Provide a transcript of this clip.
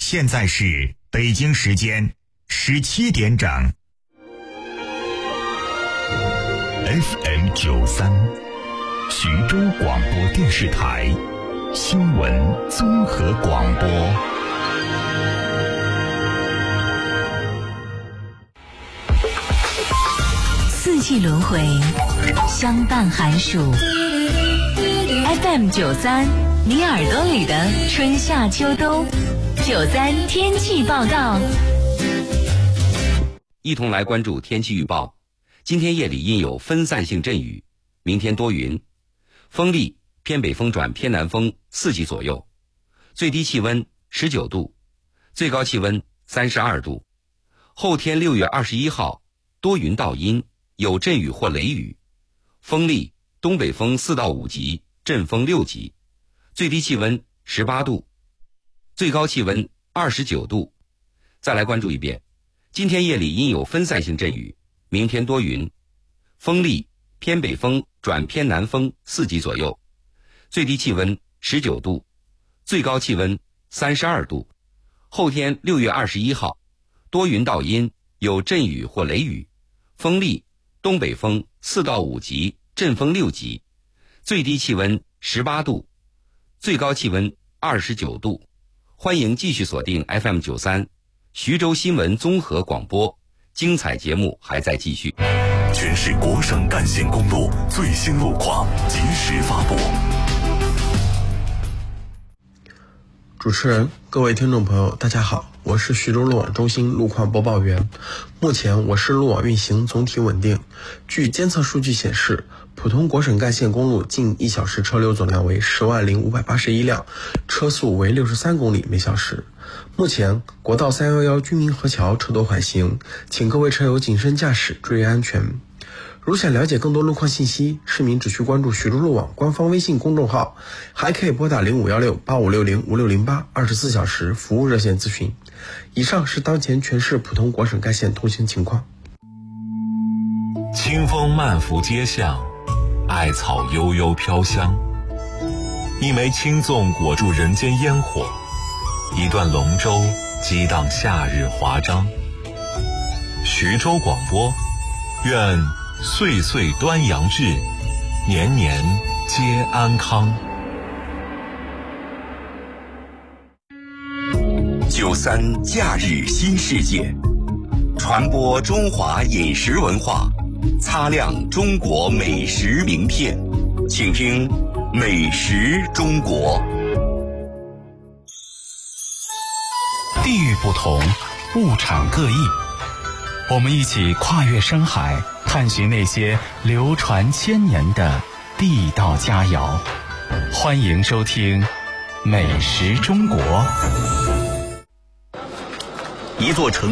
现在是北京时间17点整。FM93，徐州广播电视台新闻综合广播。 四季轮回，相伴寒暑。FM93，你耳朵里的春夏秋冬。93天气报告， 一同来关注天气预报。今天夜里阴有分散性阵雨，明天多云，风力偏北风转偏南风4级左右，最低气温19度，最高气温32度。后天6月21号多云到阴，有阵雨或雷雨，风力东北风4到5级，阵风6级，最低气温18度，最高气温29度。再来关注一遍，今天夜里阴有分散性阵雨，明天多云，风力偏北风转偏南风4级左右，最低气温19度，最高气温32度。后天6月21号多云到阴，有阵雨或雷雨，风力东北风4到5级，阵风6级，最低气温18度，最高气温29度。欢迎继续锁定 FM93 徐州新闻综合广播，精彩节目还在继续。 全市国省干线公路最新路况及时发布。 主持人，各位听众朋友，大家好，我是徐州路网中心路况播报员。目前我市路网运行总体稳定。据监测数据显示，普通国省干线公路近1小时车流总量为100581辆，车速为63公里每小时。目前国道311军民河桥车多缓行，请各位车友谨慎驾驶，注意安全。如想了解更多路况信息，市民只需关注徐州路网官方微信公众号，还可以拨打051685605608 24小时服务热线咨询。以上是当前全市普通国省干线通行情况。 清风漫拂街巷，艾草悠悠飘香，一枚青粽裹住人间烟火，一段龙舟激荡夏日华章。徐州广播，愿岁岁端阳至，年年皆安康。 93假日新世界，传播中华饮食文化，擦亮中国美食名片，请听美食中国。 地域不同，物产各异，我们一起跨越深海，探寻那些流传千年的地道佳肴。欢迎收听美食中国。 一座城